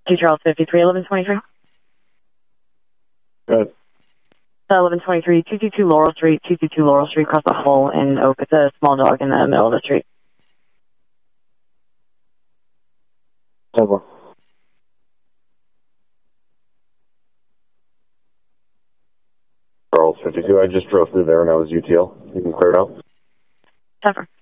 2 Charles 53, 1123. Good. 1123, 222 Laurel Street, 222 Laurel Street, across the hall in Oak. It's a small dog in the middle of the street. 10-4. Charles 52, I just drove through there and I was UTL. You can clear it out. 10-4.